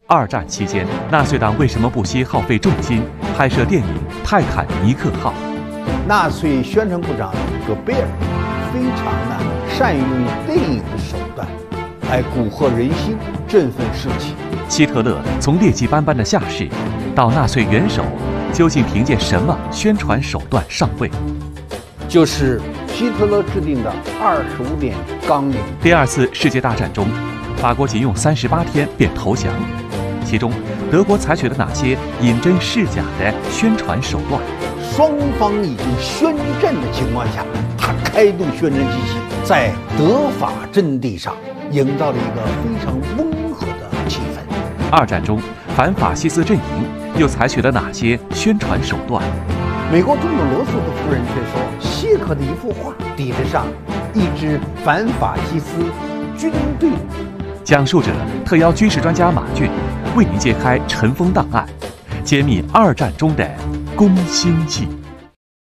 二战期间，纳粹党为什么不惜耗费重金拍摄电影《泰坦尼克号》？ 纳粹宣传部长戈贝尔非常善用电影的手段来蛊惑人心、振奋士气。 希特勒从劣迹斑斑的下士到纳粹元首，究竟凭借什么宣传手段上位？ 就是希特勒制定的25点纲领。 第二次世界大战中，法国仅用38天便投降。其中，德国采取了哪些引真示假的宣传手段？ 双方已经宣战的情况下，他开动宣传机器，在德法阵地上营造了一个非常温和的气氛。 二战中，反法西斯阵营又采取了哪些宣传手段？ 美国总统罗斯福夫人却说，谢克的一幅画抵得上一支反法西斯军队。 讲述者特邀军事专家马骏为您揭开尘封档案，揭秘二战中的攻心计。